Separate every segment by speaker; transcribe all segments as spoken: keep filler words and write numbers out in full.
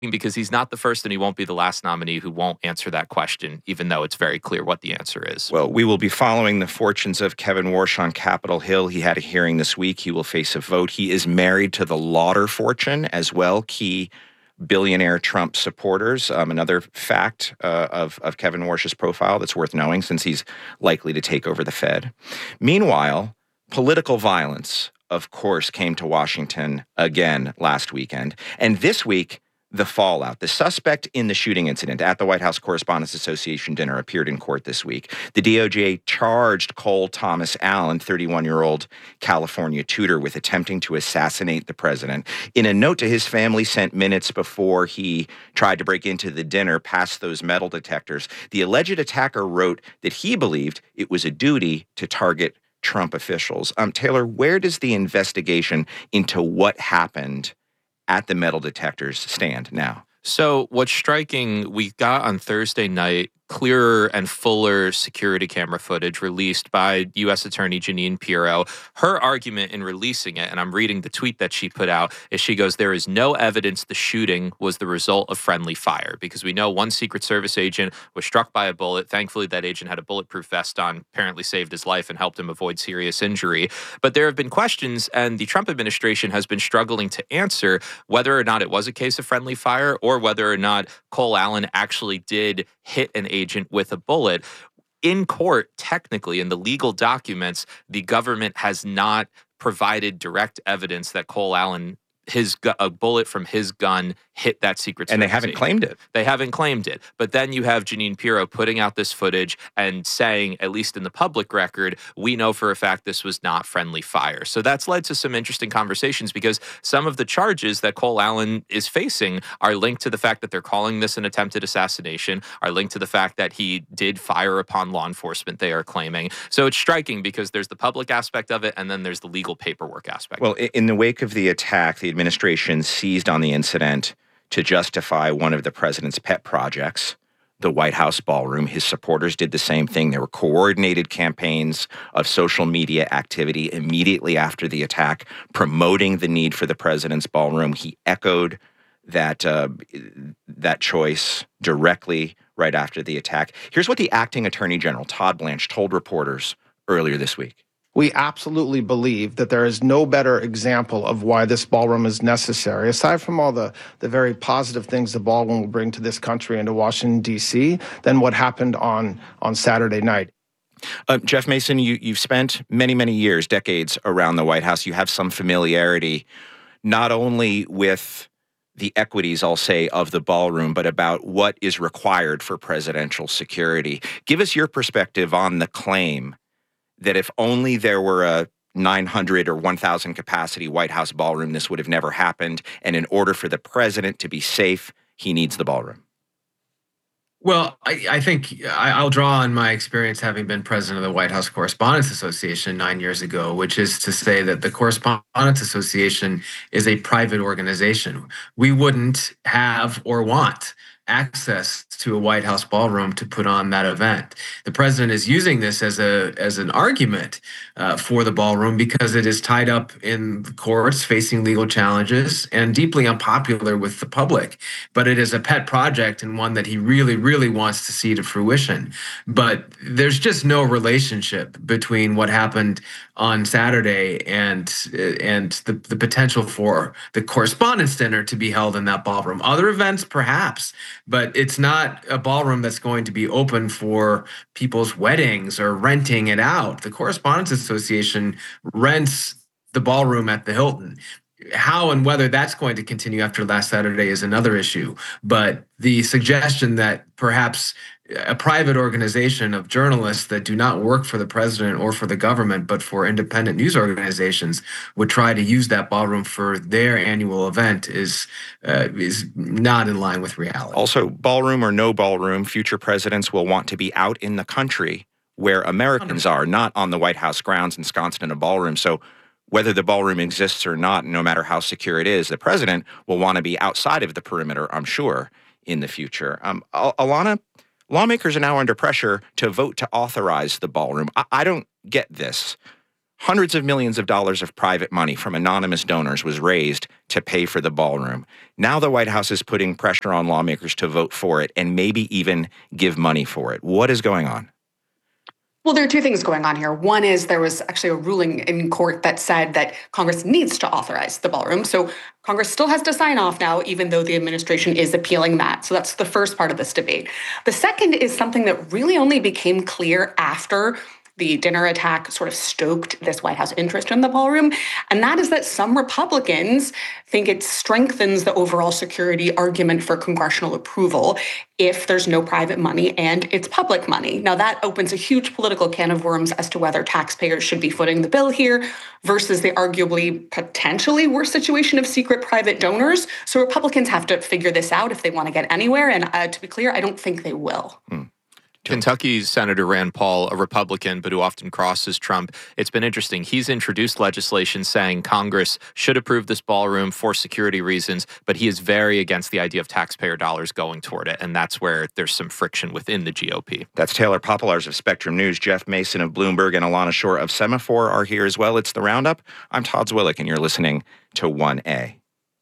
Speaker 1: because he's not the first and he won't be the last nominee who won't answer that question, even though it's very clear what the answer is.
Speaker 2: Well, we will be following the fortunes of Kevin Warsh on Capitol Hill. He had a hearing this week. He will face a vote. He is married to the Lauder fortune as well, key billionaire Trump supporters. Um, another fact uh, of, of Kevin Warsh's profile that's worth knowing, since he's likely to take over the Fed. Meanwhile, political violence, of course, came to Washington again last weekend. And this week, the fallout. The suspect in the shooting incident at the White House Correspondents Association dinner appeared in court this week. The D O J charged Cole Thomas Allen, thirty-one-year-old California tutor, with attempting to assassinate the president. In a note to his family sent minutes before he tried to break into the dinner past those metal detectors, the alleged attacker wrote that he believed it was a duty to target Trump officials. Um, Taylor, where does the investigation into what happened at the metal detectors stand now?
Speaker 1: So what's striking, we got on Thursday night clearer and fuller security camera footage released by U S Attorney Jeanine Pirro. Her argument in releasing it, and I'm reading the tweet that she put out, is she goes, there is no evidence the shooting was the result of friendly fire, because we know one Secret Service agent was struck by a bullet. Thankfully, that agent had a bulletproof vest on, apparently saved his life and helped him avoid serious injury. But there have been questions, and the Trump administration has been struggling to answer whether or not it was a case of friendly fire or whether or not Cole Allen actually did hit an agent with a bullet. In court, technically, in the legal documents, the government has not provided direct evidence that Cole Allen, his gu- a bullet from his gun hit that Secret Service
Speaker 2: And they haven't
Speaker 1: agent.
Speaker 2: claimed it.
Speaker 1: They haven't claimed it. But then you have Jeanine Pirro putting out this footage and saying, at least in the public record, we know for a fact this was not friendly fire. So that's led to some interesting conversations, because some of the charges that Cole Allen is facing are linked to the fact that they're calling this an attempted assassination, are linked to the fact that he did fire upon law enforcement, they are claiming. So it's striking because there's the public aspect of it and then there's the legal paperwork aspect.
Speaker 2: Well, in the wake of the attack, the administration seized on the incident to justify one of the president's pet projects, the White House ballroom. His supporters did the same thing. There were coordinated campaigns of social media activity immediately after the attack, promoting the need for the president's ballroom. He echoed that uh, that choice directly right after the attack. Here's what the acting attorney general, Todd Blanche, told reporters earlier this week.
Speaker 3: We absolutely believe that there is no better example of why this ballroom is necessary, aside from all the, the very positive things the ballroom will bring to this country and to Washington, D C, than what happened on, on Saturday night.
Speaker 2: Uh, Jeff Mason, you, you've spent many, many years, decades around the White House. You have some familiarity not only with the equities, I'll say, of the ballroom, but about what is required for presidential security. Give us your perspective on the claim that if only there were a nine hundred or one thousand capacity White House ballroom, this would have never happened. And in order for the president to be safe, he needs the ballroom.
Speaker 4: Well, I, I think I, I'll draw on my experience having been president of the White House Correspondents Association nine years ago, which is to say that the Correspondents Association is a private organization. We wouldn't have or want access to a White House ballroom to put on that event. The president is using this as a as an argument uh, for the ballroom because it is tied up in the courts, facing legal challenges, and deeply unpopular with the public. But it is a pet project and one that he really, really wants to see to fruition. But there's just no relationship between what happened on Saturday and and the, the potential for the Correspondents' Dinner to be held in that ballroom. Other events, perhaps, but it's not a ballroom that's going to be open for people's weddings or renting it out. The Correspondents Association rents the ballroom at the Hilton. How and whether that's going to continue after last Saturday is another issue. But the suggestion that perhaps a private organization of journalists that do not work for the president or for the government, but for independent news organizations, would try to use that ballroom for their annual event is uh, is not in line with reality.
Speaker 2: Also, ballroom or no ballroom, future presidents will want to be out in the country where Americans are, not on the White House grounds ensconced in a ballroom. So whether the ballroom exists or not, no matter how secure it is, the president will want to be outside of the perimeter, I'm sure, in the future. Um, Al- Alana, lawmakers are now under pressure to vote to authorize the ballroom. I, I don't get this. Hundreds of millions of dollars of private money from anonymous donors was raised to pay for the ballroom. Now the White House is putting pressure on lawmakers to vote for it and maybe even give money for it. What is going on?
Speaker 5: Well, there are two things going on here. One is there was actually a ruling in court that said that Congress needs to authorize the ballroom. So Congress still has to sign off now, even though the administration is appealing that. So that's the first part of this debate. The second is something that really only became clear after the dinner attack sort of stoked this White House interest in the ballroom. And that is that some Republicans think it strengthens the overall security argument for congressional approval if there's no private money and it's public money. Now, that opens a huge political can of worms as to whether taxpayers should be footing the bill here versus the arguably potentially worse situation of secret private donors. So Republicans have to figure this out if they want to get anywhere. And uh, to be clear, I don't think they will.
Speaker 2: Hmm.
Speaker 1: Kentucky's Senator Rand Paul, a Republican, but who often crosses Trump. It's been interesting. He's introduced legislation saying Congress should approve this ballroom for security reasons, but he is very against the idea of taxpayer dollars going toward it. And that's where there's some friction within the G O P.
Speaker 2: That's Taylor Popolars of Spectrum News. Jeff Mason of Bloomberg and Alana Shore of Semaphore are here as well. It's The Roundup. I'm Todd Zwillich, and you're listening to one A.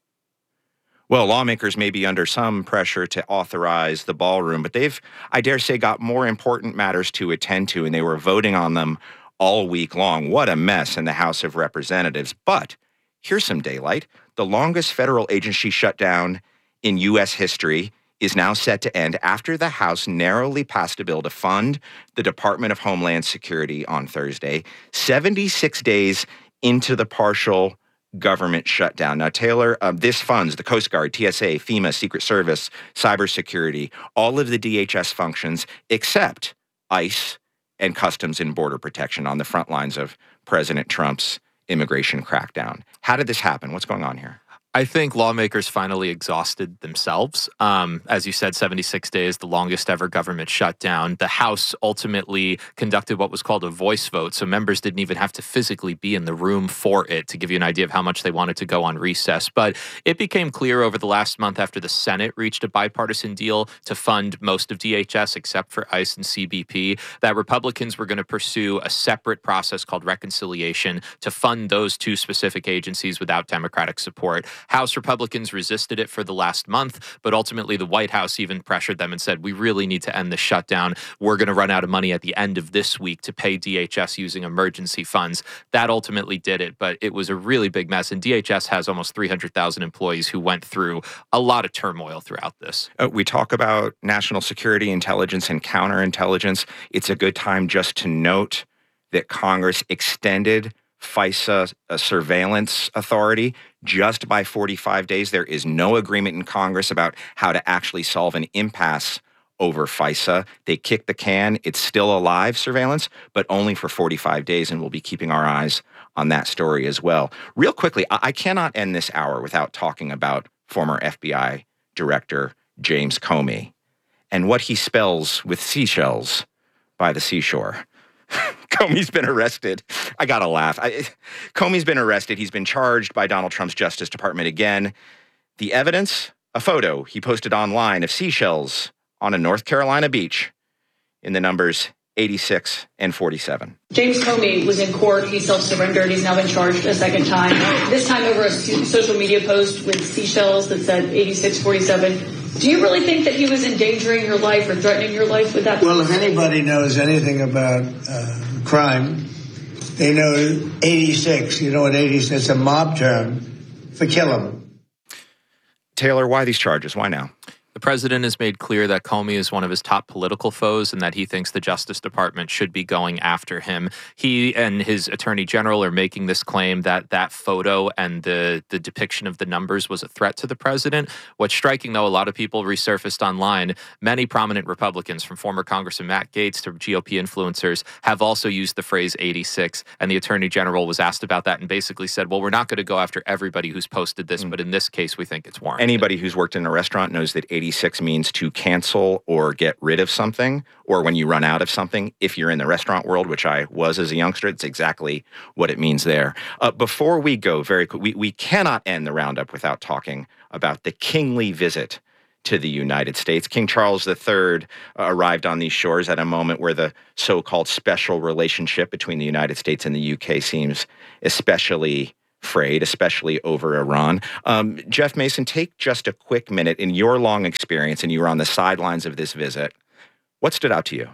Speaker 2: Well, lawmakers may be under some pressure to authorize the ballroom, but they've, I dare say, got more important matters to attend to, and they were voting on them all week long. What a mess in the House of Representatives. But here's some daylight. The longest federal agency shutdown in U S history is now set to end after the House narrowly passed a bill to fund the Department of Homeland Security on Thursday, seventy-six days into the partial government shutdown. Now, Taylor, um, this funds the Coast Guard, T S A, FEMA, Secret Service, cybersecurity, all of the D H S functions except ICE and Customs and Border Protection on the front lines of President Trump's immigration crackdown. How did this happen? What's going on here?
Speaker 1: I think lawmakers finally exhausted themselves. Um, as you said, seventy-six days, the longest ever government shutdown. The House ultimately conducted what was called a voice vote, so members didn't even have to physically be in the room for it, to give you an idea of how much they wanted to go on recess. But it became clear over the last month after the Senate reached a bipartisan deal to fund most of D H S except for ICE and C B P, that Republicans were going to pursue a separate process called reconciliation to fund those two specific agencies without Democratic support. House Republicans resisted it for the last month, but ultimately the White House even pressured them and said, we really need to end the shutdown. We're going to run out of money at the end of this week to pay D H S using emergency funds. That ultimately did it, but it was a really big mess. And D H S has almost three hundred thousand employees who went through a lot of turmoil throughout this.
Speaker 2: Uh, we talk about national security, intelligence, and counterintelligence. It's a good time just to note that Congress extended FISA a surveillance authority just by forty-five days. There is no agreement in Congress about how to actually solve an impasse over FISA. They kicked the can. It's still alive, surveillance, but only for forty-five days, and we'll be keeping our eyes on that story as well. Real quickly, I, I cannot end this hour without talking about former F B I Director James Comey and what he spells with seashells by the seashore. Comey's been arrested. I gotta laugh. I, Comey's been arrested. He's been charged by Donald Trump's Justice Department again. The evidence? A photo he posted online of seashells on a North Carolina beach in the numbers eighty-six and forty-seven.
Speaker 6: James Comey was in court. He self-surrendered. He's now been charged a second time, this time over a social media post with seashells that said eighty-six forty-seven. Do you really think that he was endangering your life or threatening your life with that?
Speaker 7: Well, if anybody knows anything about uh, crime, they know eighty-six. You know what eighty-six? It's a mob term for kill him.
Speaker 2: Taylor, why these charges? Why now?
Speaker 1: The president has made clear that Comey is one of his top political foes and that he thinks the Justice Department should be going after him. He and his attorney general are making this claim that that photo and the, the depiction of the numbers was a threat to the president. What's striking, though, a lot of people resurfaced online. Many prominent Republicans, from former Congressman Matt Gaetz to G O P influencers, have also used the phrase eighty-six. And the attorney general was asked about that and basically said, well, we're not going to go after everybody who's posted this, mm. but in this case, we think it's warranted.
Speaker 2: Anybody who's worked in a restaurant knows that eighty-six means to cancel or get rid of something, or when you run out of something. If you're in the restaurant world, which I was as a youngster, it's exactly what it means there. Uh, before we go, very quick, we, we cannot end the roundup without talking about the kingly visit to the United States. King Charles the Third uh, arrived on these shores at a moment where the so-called special relationship between the United States and the U K seems especially frayed, especially over Iran. Um, Jeff Mason, take just a quick minute. In your long experience, and you were on the sidelines of this visit, what stood out to you?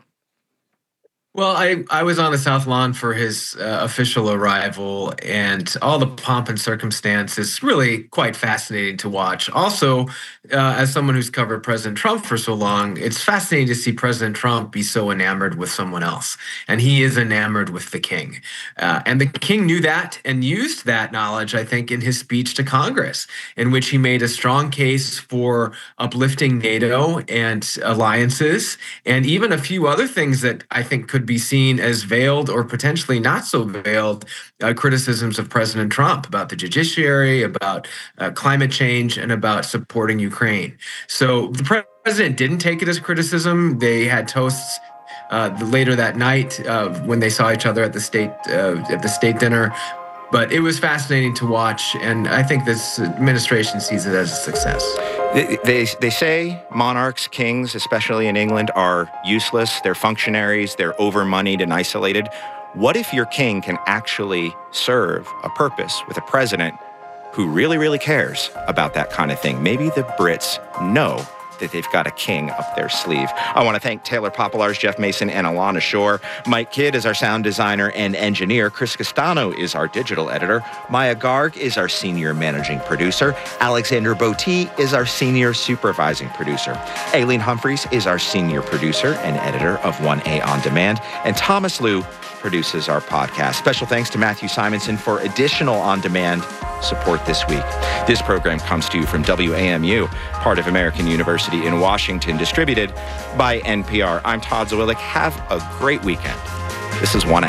Speaker 4: Well, I, I was on the South Lawn for his uh, official arrival, and all the pomp and circumstance is really quite fascinating to watch. Also, uh, as someone who's covered President Trump for so long, it's fascinating to see President Trump be so enamored with someone else. And he is enamored with the king. Uh, and the king knew that and used that knowledge, I think, in his speech to Congress, in which he made a strong case for uplifting NATO and alliances, and even a few other things that I think could be seen as veiled or potentially not so veiled uh, criticisms of President Trump about the judiciary, about uh, climate change, and about supporting Ukraine. So the pre- president didn't take it as criticism. They had toasts uh, later that night uh, when they saw each other at the state uh, at the state dinner. But it was fascinating to watch, and I think this administration sees it as a success.
Speaker 2: They, they, they say monarchs, kings, especially in England, are useless. They're functionaries. They're over-moneyed and isolated. What if your king can actually serve a purpose with a president who really, really cares about that kind of thing? Maybe the Brits know that they've got a king up their sleeve. I want to thank Taylor Popolars, Jeff Mason, and Alana Shore. Mike Kidd is our sound designer and engineer. Chris Castano is our digital editor. Maya Garg is our senior managing producer. Alexander Botti is our senior supervising producer. Aileen Humphreys is our senior producer and editor of one A On Demand. And Thomas Liu produces our podcast. Special thanks to Matthew Simonson for additional on-demand support this week. This program comes to you from W A M U, part of American University in Washington, distributed by N P R. I'm Todd Zwillich. Have a great weekend. This is one A.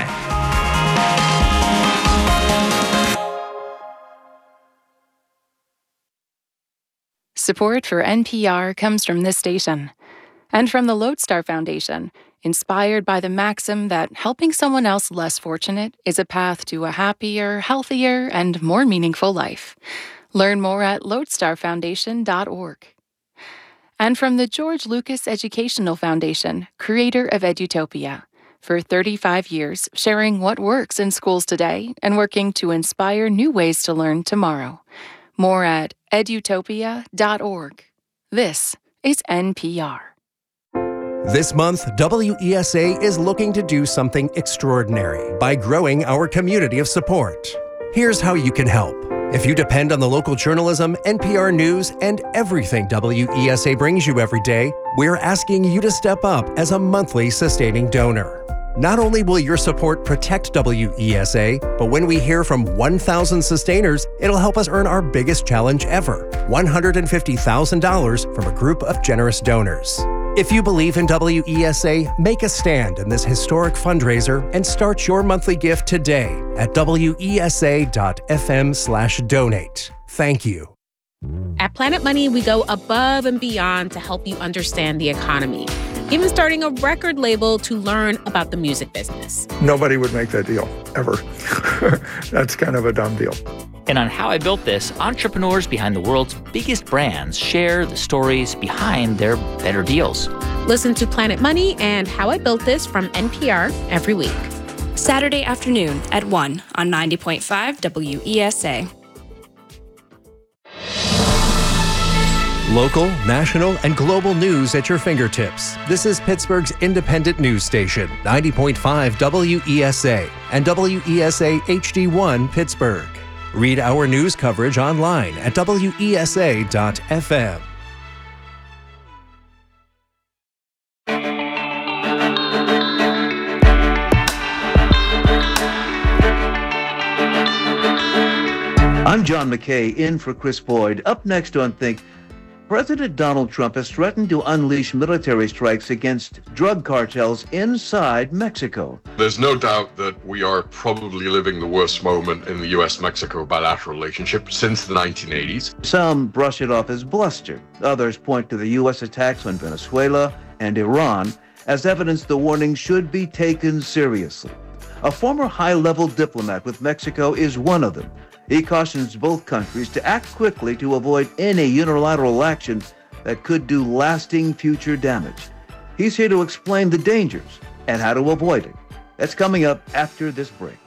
Speaker 8: Support for N P R comes from this station and from the Lodestar Foundation, inspired by the maxim that helping someone else less fortunate is a path to a happier, healthier, and more meaningful life. Learn more at lodestar foundation dot org. And from the George Lucas Educational Foundation, creator of Edutopia, for thirty-five years sharing what works in schools today and working to inspire new ways to learn tomorrow. More at edutopia dot org. This is N P R.
Speaker 9: This month, W E S A is looking to do something extraordinary by growing our community of support. Here's how you can help. If you depend on the local journalism, N P R News, and everything W E S A brings you every day, we're asking you to step up as a monthly sustaining donor. Not only will your support protect W E S A, but when we hear from one thousand sustainers, it'll help us earn our biggest challenge ever, one hundred fifty thousand dollars from a group of generous donors. If you believe in W E S A, make a stand in this historic fundraiser and start your monthly gift today at W E S A dot F M slash donate. Thank you.
Speaker 10: At Planet Money, we go above and beyond to help you understand the economy, even starting a record label to learn about the music business.
Speaker 11: Nobody would make that deal, ever. That's kind of a dumb deal.
Speaker 12: And on How I Built This, entrepreneurs behind the world's biggest brands share the stories behind their better deals.
Speaker 10: Listen to Planet Money and How I Built This from N P R every week.
Speaker 13: Saturday afternoon at one on ninety point five W E S A.
Speaker 9: Local, national, and global news at your fingertips. This is Pittsburgh's independent news station, ninety point five W E S A and W E S A H D one Pittsburgh. Read our news coverage online at W E S A dot F M.
Speaker 14: I'm John McKay, in for Chris Boyd. Up next on Think, President Donald Trump has threatened to unleash military strikes against drug cartels inside Mexico.
Speaker 15: There's no doubt that we are probably living the worst moment in the U S Mexico bilateral relationship since the nineteen eighties.
Speaker 14: Some brush it off as bluster. Others point to the U S attacks on Venezuela and Iran as evidence the warning should be taken seriously. A former high-level diplomat with Mexico is one of them. He cautions both countries to act quickly to avoid any unilateral action that could do lasting future damage. He's here to explain the dangers and how to avoid it. That's coming up after this break.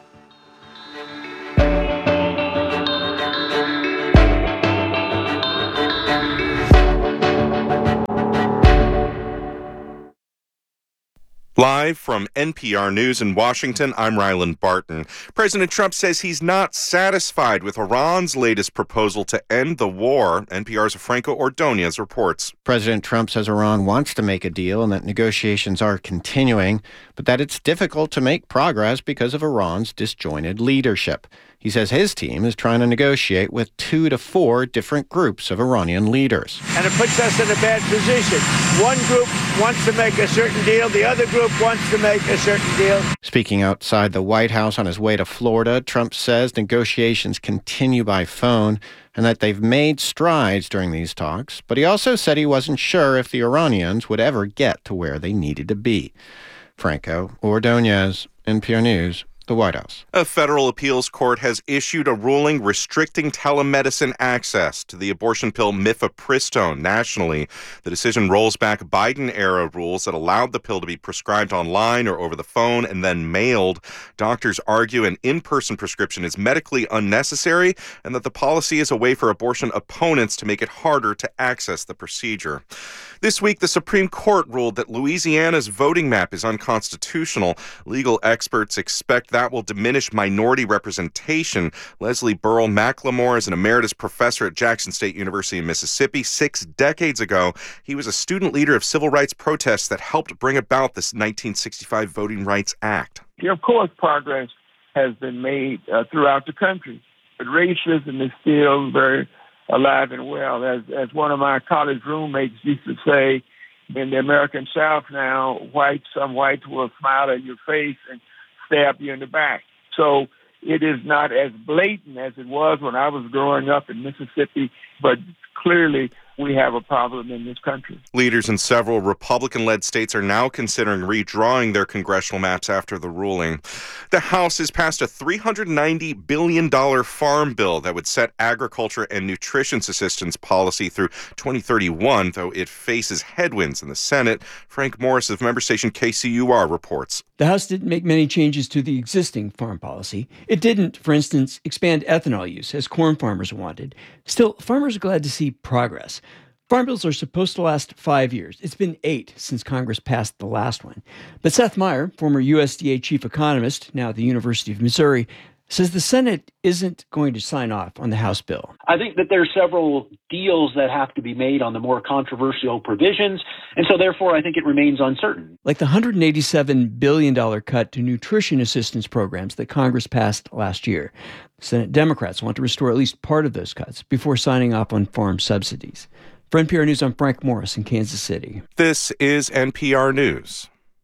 Speaker 16: Live from N P R News in Washington, I'm Ryland Barton. President Trump says he's not satisfied with Iran's latest proposal to end the war. N P R's Franco Ordonez reports.
Speaker 17: President Trump says Iran wants to make a deal and that negotiations are continuing, but that it's difficult to make progress because of Iran's disjointed leadership. He says his team is trying to negotiate with two to four different groups of Iranian leaders.
Speaker 7: And it puts us in a bad position. One group wants to make a certain deal, the other group wants to make a certain deal.
Speaker 17: Speaking outside the White House on his way to Florida, Trump says negotiations continue by phone and that they've made strides during these talks, but he also said he wasn't sure if the Iranians would ever get to where they needed to be. Franco Ordonez, N P R News, the White House.
Speaker 16: A federal appeals court has issued a ruling restricting telemedicine access to the abortion pill mifepristone nationally. The decision rolls back Biden-era rules that allowed the pill to be prescribed online or over the phone and then mailed. Doctors argue an in-person prescription is medically unnecessary and that the policy is a way for abortion opponents to make it harder to access the procedure. This week, the Supreme Court ruled that Louisiana's voting map is unconstitutional. Legal experts expect that will diminish minority representation. Leslie Burrell McLemore is an emeritus professor at Jackson State University in Mississippi. Six decades ago, he was a student leader of civil rights protests that helped bring about this nineteen sixty-five Voting Rights Act.
Speaker 18: Yeah, of course, progress has been made uh, throughout the country, but racism is still very alive and well. As as one of my college roommates used to say, in the American South now, whites, some whites will smile at your face and stab you in the back. So it is not as blatant as it was when I was growing up in Mississippi, but clearly we have a problem in this country.
Speaker 16: Leaders in several Republican-led states are now considering redrawing their congressional maps after the ruling. The House has passed a three hundred ninety billion dollars farm bill that would set agriculture and nutrition assistance policy through twenty thirty-one, though it faces headwinds in the Senate. Frank Morris of member station K C U R reports.
Speaker 19: The House didn't make many changes to the existing farm policy. It didn't, for instance, expand ethanol use, as corn farmers wanted. Still, farmers are glad to see progress. Farm bills are supposed to last five years. It's been eight since Congress passed the last one. But Seth Meyer, former U S D A chief economist, now at the University of Missouri, says the Senate isn't going to sign off on the House bill.
Speaker 20: I think that there are several deals that have to be made on the more controversial provisions, and so therefore I think it remains uncertain.
Speaker 19: Like the one hundred eighty-seven billion dollars cut to nutrition assistance programs that Congress passed last year. Senate Democrats want to restore at least part of those cuts before signing off on farm subsidies. For N P R News, I'm Frank Morris in Kansas City.
Speaker 16: This is N P R News.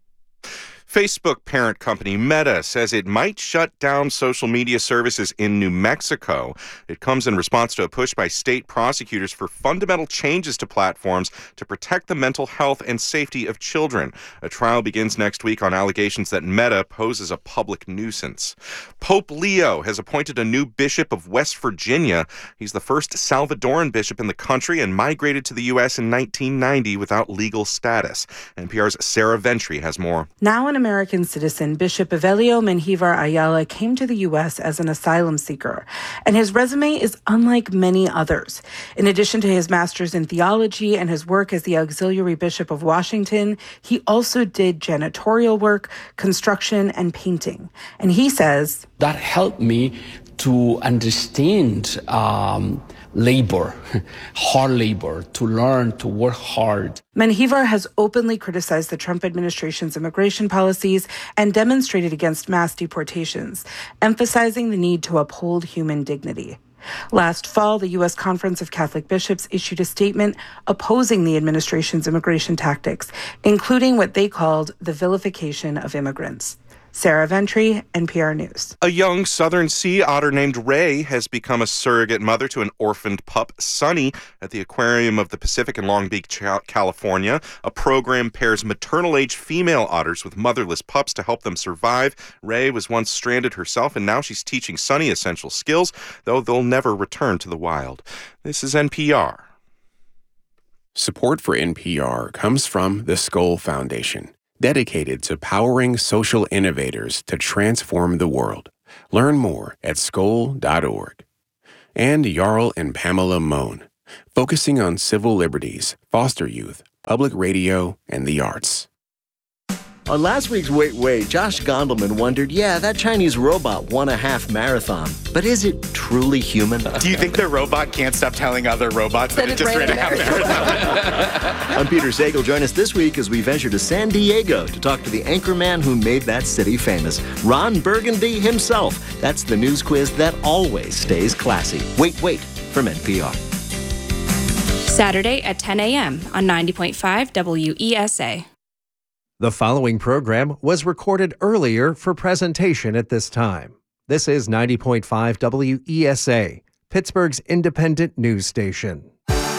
Speaker 16: Facebook parent company Meta says it might shut down social media services in New Mexico. It comes in response to a push by state prosecutors for fundamental changes to platforms to protect the mental health and safety of children. A trial begins next week on allegations that Meta poses a public nuisance. Pope Leo has appointed a new bishop of West Virginia. He's the first Salvadoran bishop in the country and migrated to the U S in nineteen ninety without legal status. N P R's Sarah Ventry has more.
Speaker 21: Now an American citizen, Bishop Evelio Menjivar Ayala came to the U S as an asylum seeker, and his resume is unlike many others. In addition to his master's in theology and his work as the auxiliary bishop of Washington, he also did janitorial work, construction, and painting. And he says,
Speaker 22: that helped me to understand um, labor, hard labor, to learn to work hard.
Speaker 21: Menjivar has openly criticized the Trump administration's immigration policies and demonstrated against mass deportations, emphasizing the need to uphold human dignity. Last fall, the U S Conference of Catholic Bishops issued a statement opposing the administration's immigration tactics, including what they called the vilification of immigrants. Sarah Ventry, N P R News.
Speaker 16: A young southern sea otter named Ray has become a surrogate mother to an orphaned pup, Sunny, at the Aquarium of the Pacific in Long Beach, California. A program pairs maternal-age female otters with motherless pups to help them survive. Ray was once stranded herself, and now she's teaching Sunny essential skills, though they'll never return to the wild. This is N P R.
Speaker 3: Support for N P R comes from the Skoll Foundation, dedicated to powering social innovators to transform the world. Learn more at skoll dot org. And Jarl and Pamela Mohn, focusing on civil liberties, foster youth, public radio, and the arts.
Speaker 5: On last week's Wait Wait, Josh Gondelman wondered, yeah, that Chinese robot won a half marathon, but is it truly human?
Speaker 23: Do you think the robot can't stop telling other robots that, that it just ran a half marathon?
Speaker 5: I'm Peter Sagal. Join us this week as we venture to San Diego to talk to the anchorman who made that city famous, Ron Burgundy himself. That's the news quiz that always stays classy. Wait Wait from N P R.
Speaker 13: Saturday at ten a.m. on ninety point five W E S A.
Speaker 9: The following program was recorded earlier for presentation at this time. This is ninety point five W E S A, Pittsburgh's independent news station.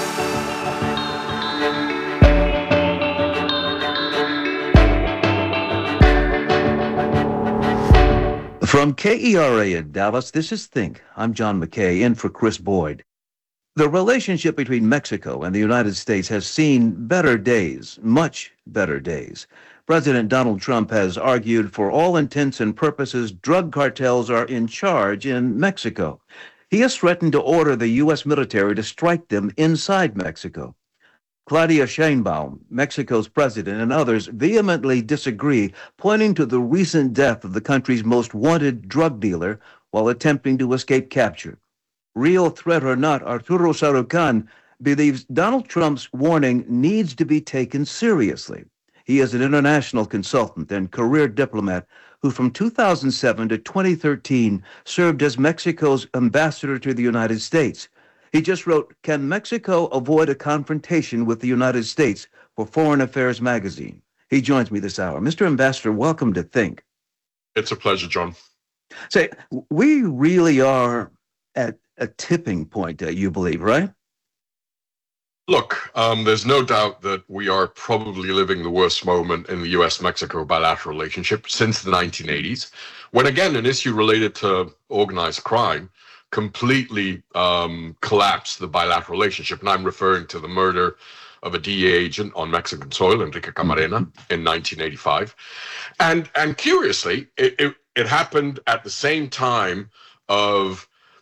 Speaker 14: From K E R A in Dallas, this is Think. I'm John McKay, in for Chris Boyd. The relationship between Mexico and the United States has seen better days, much better days. President Donald Trump has argued for all intents and purposes drug cartels are in charge in Mexico. He has threatened to order the U S military to strike them inside Mexico. Claudia Sheinbaum, Mexico's president, and others vehemently disagree, pointing to the recent death of the country's most wanted drug dealer while attempting to escape capture. Real threat or not, Arturo Sarucan believes Donald Trump's warning needs to be taken seriously. He is an international consultant and career diplomat who from two thousand seven to twenty thirteen served as Mexico's ambassador to the United States. He just wrote, Can Mexico avoid a confrontation with the United States for Foreign Affairs magazine? He joins me this hour. Mister Ambassador, welcome to Think.
Speaker 15: It's a pleasure, John.
Speaker 14: Say, we really are at a tipping point, uh, you believe, right?
Speaker 15: Look, um, there's no doubt that we are probably living the worst moment in the U S Mexico bilateral relationship since the nineteen eighties, when again, an issue related to organized crime completely um, collapsed the bilateral relationship. And I'm referring to the murder of a D E A agent on Mexican soil, Enrique Camarena, in nineteen eighty-five. And and curiously, it, it, it happened at the same time of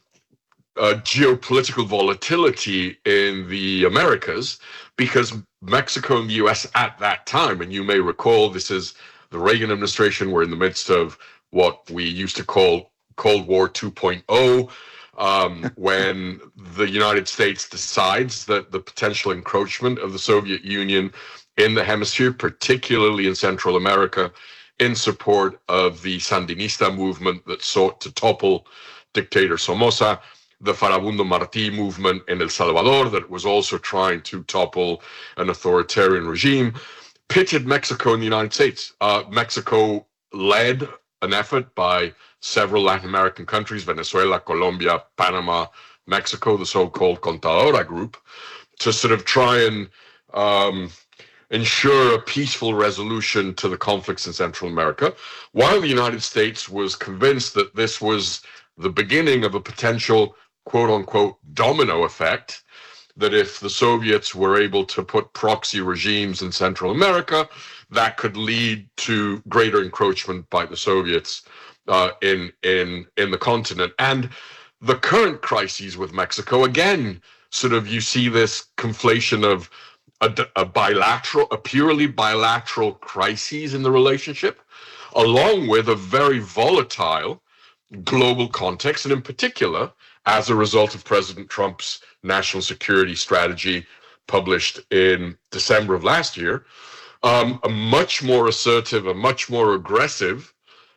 Speaker 15: Uh, geopolitical volatility in the Americas, because Mexico and the U S at that time, and you may recall, this is the Reagan administration, we're in the midst of what we used to call Cold War two point oh, um, when the United States decides that the potential encroachment of the Soviet Union in the hemisphere, particularly in Central America, in support of the Sandinista movement that sought to topple dictator Somoza, the Farabundo Martí movement in El Salvador that was also trying to topple an authoritarian regime, pitted Mexico and the United States. Uh, Mexico led an effort by several Latin American countries, Venezuela, Colombia, Panama, Mexico, the so-called Contadora group, to sort of try and um, ensure a peaceful resolution to the conflicts in Central America, while the United States was convinced that this was the beginning of a potential quote-unquote domino effect, that if the Soviets were able to put proxy regimes in Central America, that could lead to greater encroachment by the Soviets uh, in, in, in the continent. And the current crises with Mexico, again, sort of you see this conflation of a, a bilateral, a purely bilateral crises in the relationship, along with a very volatile global context, and in particular, as a result of President Trump's national security strategy published in December of last year, um, a much more assertive, a much more aggressive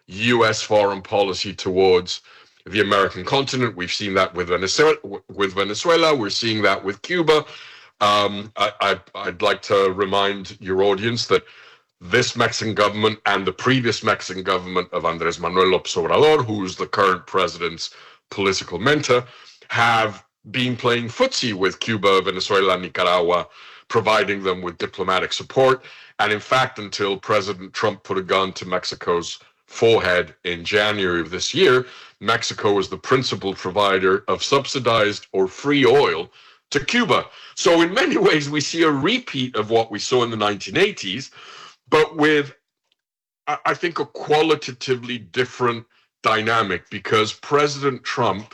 Speaker 15: U S foreign policy towards the American continent. We've seen that with Venezuela, with Venezuela. We're seeing that with Cuba. Um, I, I, I'd like to remind your audience that this Mexican government and the previous Mexican government of Andrés Manuel López Obrador, who's the current president's political mentor, have been playing footsie with Cuba, Venezuela, Nicaragua, providing them with diplomatic support. And in fact, until President Trump put a gun to Mexico's forehead in January of this year, Mexico was the principal provider of subsidized or free oil to Cuba. So in many ways, we see a repeat of what we saw in the nineteen eighties, but with, I think, a qualitatively different dynamic, because President Trump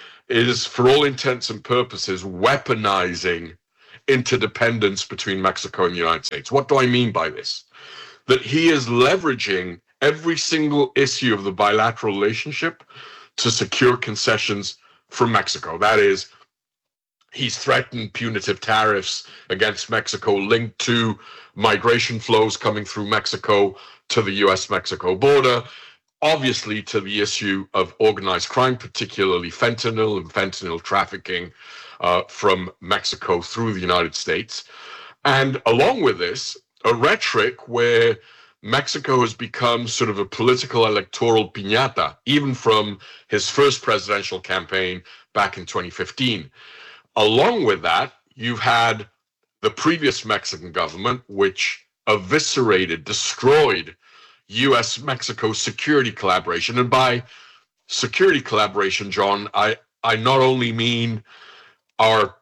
Speaker 15: is, for all intents and purposes, weaponizing interdependence between Mexico and the United States. What do I mean by this? That he is leveraging every single issue of the bilateral relationship to secure concessions from Mexico. That is, he's threatened punitive tariffs against Mexico linked to migration flows coming through Mexico to the U S Mexico border, obviously to the issue of organized crime, particularly fentanyl and fentanyl trafficking uh, from Mexico through the United States. And along with this, a rhetoric where Mexico has become sort of a political electoral piñata, even from his first presidential campaign back in twenty fifteen. Along with that, you've had the previous Mexican government, which eviscerated, destroyed U S Mexico security collaboration. And by security collaboration, John, I, I not only mean our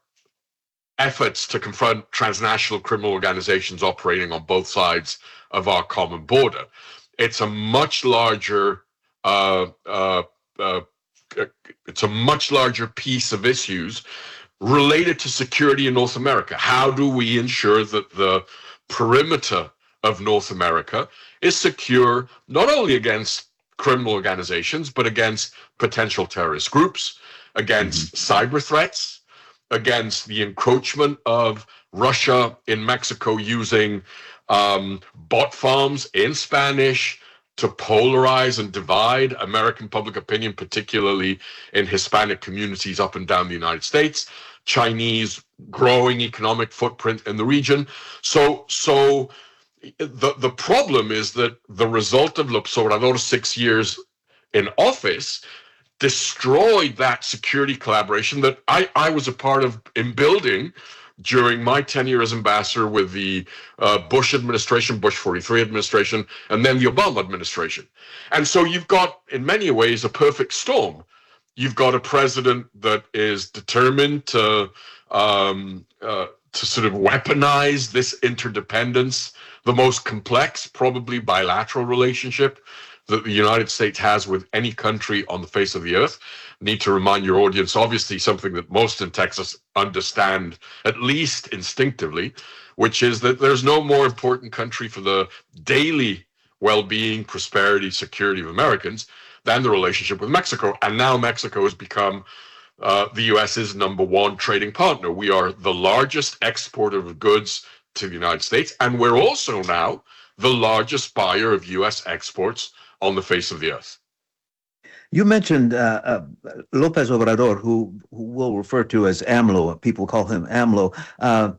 Speaker 15: efforts to confront transnational criminal organizations operating on both sides of our common border. It's a much larger, uh, uh, uh, it's a much larger piece of issues related to security in North America. How do we ensure that the perimeter of North America is secure, not only against criminal organizations, but against potential terrorist groups, against mm-hmm. cyber threats, against the encroachment of Russia in Mexico using um, bot farms in Spanish to polarize and divide American public opinion, particularly in Hispanic communities up and down the United States, Chinese growing economic footprint in the region. So, so the, the problem is that the result of López Obrador's six years in office destroyed that security collaboration that I, I was a part of in building during my tenure as ambassador with the uh, Bush administration, Bush forty-three administration, and then the Obama administration. And so you've got, in many ways, a perfect storm. You've got a president that is determined to um, uh, to sort of weaponize this interdependence, the most complex, probably bilateral relationship that the United States has with any country on the face of the earth. Need to remind your audience, obviously something that most in Texas understand, at least instinctively, which is that there's no more important country for the daily well-being, prosperity, security of Americans than the relationship with Mexico. And now Mexico has become uh, the US's number one trading partner. We are the largest exporter of goods to the United States, and we're also now the largest buyer of U S exports on the face of the earth.
Speaker 14: You mentioned uh, uh, López Obrador, who, who we'll refer to as AMLO. People call him AMLO. Uh,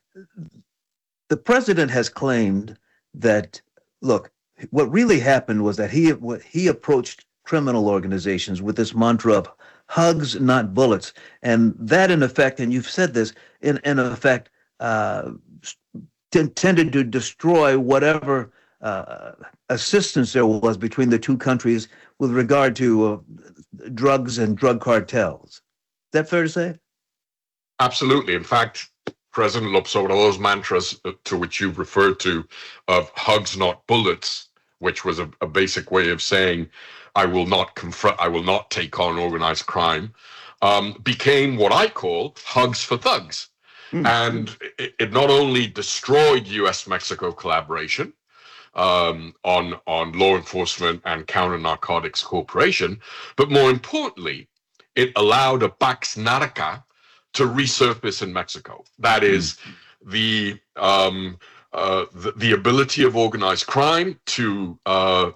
Speaker 14: the president has claimed that, look, what really happened was that he he approached criminal organizations with this mantra of hugs, not bullets. And that, in effect, and you've said this, in, in effect, uh, t- tended to destroy whatever uh, assistance there was between the two countries with regard to uh, drugs and drug cartels. Is that fair to say?
Speaker 15: Absolutely. In fact, President López Obrador's mantras, to which you've referred to, of hugs, not bullets, which was a, a basic way of saying, I will not confront, I will not take on organized crime, um, became what I call hugs for thugs. Mm. And it, it not only destroyed U S Mexico collaboration um, on, on law enforcement and counter-narcotics cooperation, but more importantly, it allowed a Pax Narca to resurface in Mexico. That is mm. the, um, uh, the the ability of organized crime to uh,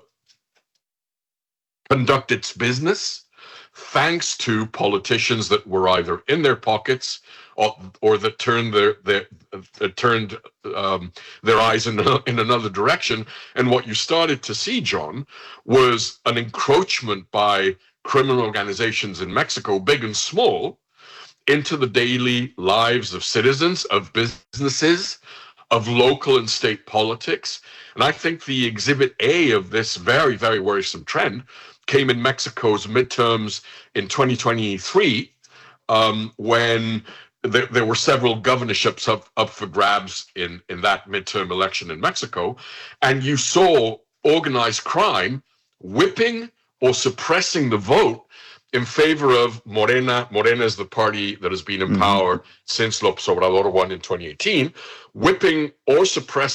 Speaker 15: conduct its business, thanks to politicians that were either in their pockets or, or that turned their their uh, turned um, their eyes in in another direction. And what you started to see, John, was an encroachment by criminal organizations in Mexico, big and small, into the daily lives of citizens, of businesses, of local and state politics. And I think the exhibit A of this very, very worrisome trend came in Mexico's midterms in twenty twenty-three, um, when there, there were several governorships up, up for grabs in, in that midterm election in Mexico, and you saw organized crime whipping or suppressing the vote in favor of Morena. Morena is the party that has been in power mm-hmm. since López Obrador won in twenty eighteen, whipping or suppressing